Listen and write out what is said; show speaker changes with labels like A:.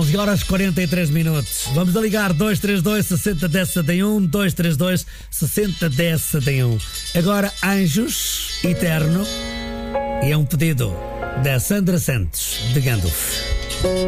A: 11h43. Vamos a ligar 232 60 10 71, 232 60 10 71. Agora Anjos Eterno, e é um pedido da Sandra Santos de Gandalf.